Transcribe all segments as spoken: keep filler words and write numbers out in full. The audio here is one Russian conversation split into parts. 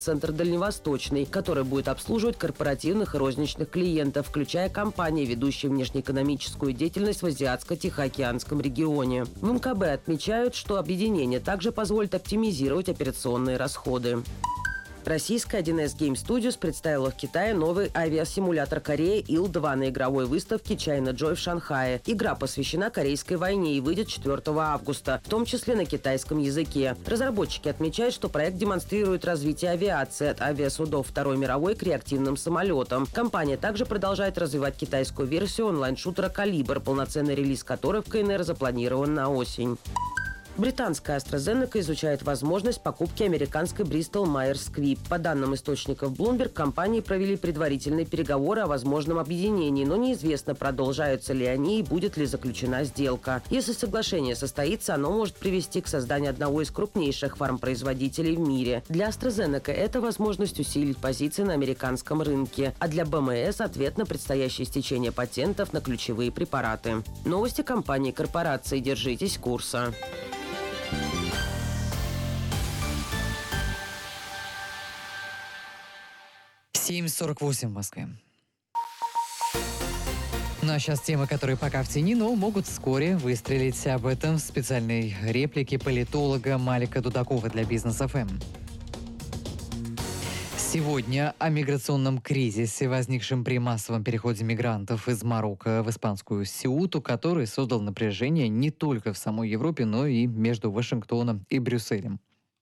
центр «Дальневосточный», который будет обслуживать корпоративных и розничных клиентов, включая компании, ведущие внешнеэкономическую деятельность в Азиатско-Тихоокеанском регионе. В эм ка бэ отмечают, что объединение также позволит оптимизировать операционные расходы. Российская один эс Game Studios представила в Китае новый авиасимулятор Кореи ил два на игровой выставке China Joy в Шанхае. Игра посвящена Корейской войне и выйдет четвёртого августа, в том числе на китайском языке. Разработчики отмечают, что проект демонстрирует развитие авиации от авиасудов Второй мировой к реактивным самолетам. Компания также продолжает развивать китайскую версию онлайн-шутера «Калибр», полноценный релиз которой в ка эн эр запланирован на осень. Британская AstraZeneca изучает возможность покупки американской Bristol Myers Squibb. По данным источников Bloomberg, компании провели предварительные переговоры о возможном объединении, но неизвестно, продолжаются ли они и будет ли заключена сделка. Если соглашение состоится, оно может привести к созданию одного из крупнейших фармпроизводителей в мире. Для AstraZeneca это возможность усилить позиции на американском рынке, а для бэ эм эс ответ на предстоящее истечение патентов на ключевые препараты. Новости компании и корпорации. Держитесь курса. семь сорок восемь в Москве. Ну а сейчас темы, которые пока в тени, но могут вскоре выстрелить. Об этом в специальной реплике политолога Малика Дудакова для Бизнес эф эм. Сегодня о миграционном кризисе, возникшем при массовом переходе мигрантов из Марокко в испанскую Сеуту, который создал напряжение не только в самой Европе, но и между Вашингтоном и Брюсселем.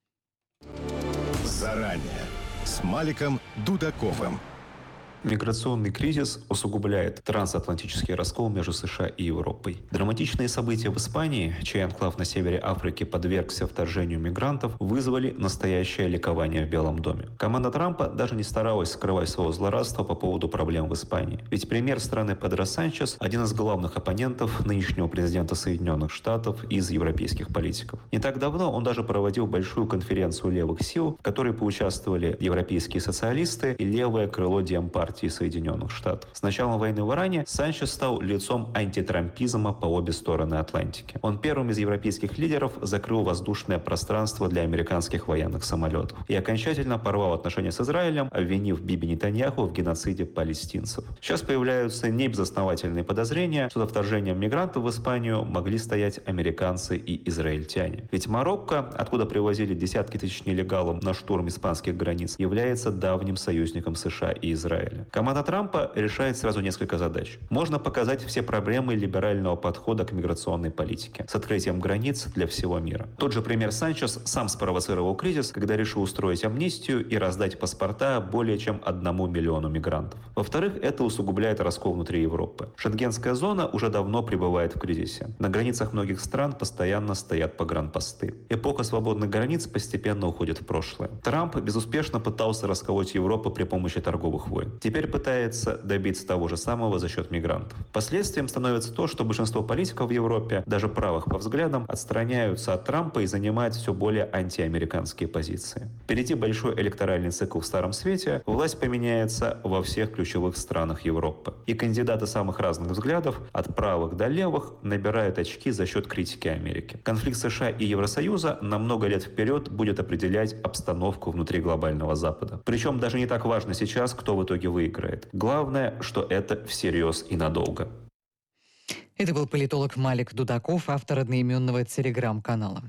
Заранее с Маликом Дудаковым. Миграционный кризис усугубляет трансатлантический раскол между США и Европой. Драматичные события в Испании, чей анклав на севере Африки подвергся вторжению мигрантов, вызвали настоящее ликование в Белом доме. Команда Трампа даже не старалась скрывать своего злорадства по поводу проблем в Испании. Ведь премьер страны Педро Санчес – один из главных оппонентов нынешнего президента Соединенных Штатов из европейских политиков. Не так давно он даже проводил большую конференцию левых сил, в которой поучаствовали европейские социалисты и левое крыло Демпартии Соединенных Штатов. С началом войны в Иране Санчес стал лицом антитрампизма по обе стороны Атлантики. Он первым из европейских лидеров закрыл воздушное пространство для американских военных самолетов и окончательно порвал отношения с Израилем, обвинив Биби Нетаньяху в геноциде палестинцев. Сейчас появляются небезосновательные подозрения, что за вторжением мигрантов в Испанию могли стоять американцы и израильтяне. Ведь Марокко, откуда привозили десятки тысяч нелегалов на штурм испанских границ, является давним союзником США и Израиля. Команда Трампа решает сразу несколько задач. Можно показать все проблемы либерального подхода к миграционной политике с открытием границ для всего мира. Тот же премьер Санчес сам спровоцировал кризис, когда решил устроить амнистию и раздать паспорта более чем одному миллиону мигрантов. Во-вторых, это усугубляет раскол внутри Европы. Шенгенская зона уже давно пребывает в кризисе. На границах многих стран постоянно стоят погранпосты. Эпоха свободных границ постепенно уходит в прошлое. Трамп безуспешно пытался расколоть Европу при помощи торговых войн. Теперь пытается добиться того же самого за счет мигрантов. Последствием становится то, что большинство политиков в Европе, даже правых по взглядам, отстраняются от Трампа и занимают все более антиамериканские позиции. Впереди большой электоральный цикл в Старом Свете, власть поменяется во всех ключевых странах Европы. И кандидаты самых разных взглядов, от правых до левых, набирают очки за счет критики Америки. Конфликт США и Евросоюза на много лет вперед будет определять обстановку внутри глобального Запада. Причем даже не так важно сейчас, кто в итоге выиграет. Главное, что это всерьез и надолго. Это был политолог Малик Дудаков, автор одноименного телеграм-канала.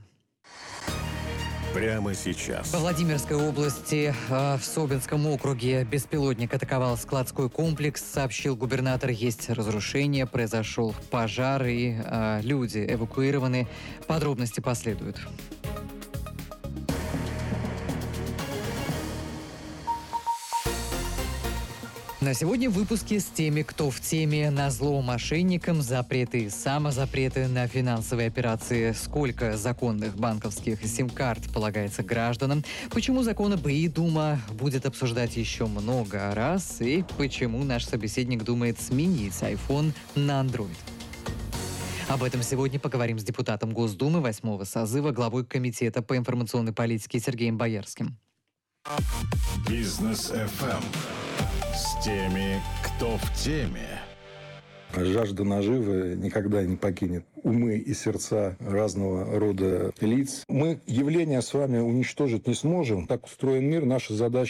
Прямо сейчас. Во Владимирской области, э, в Собинском округе, беспилотник атаковал складской комплекс, сообщил губернатор. Есть разрушения, произошел пожар и э, люди эвакуированы. Подробности последуют. На сегодня в выпуске с теми, кто в теме. Назло мошенникам, запреты и самозапреты на финансовые операции. Сколько законных банковских сим-карт полагается гражданам. Почему закон об ИИ Дума будет обсуждать еще много раз. И почему наш собеседник думает сменить iPhone на Android. Об этом сегодня поговорим с депутатом Госдумы восьмого созыва, главой комитета по информационной политике Сергеем Боярским. Бизнес эф эм. С теми, кто в теме. Жажда наживы никогда не покинет умы и сердца разного рода лиц. Мы явление с вами уничтожить не сможем. Так устроен мир. Наша задача